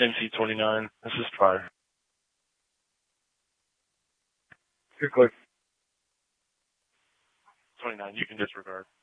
MC29. This is fire. You're clear. 29, you can disregard.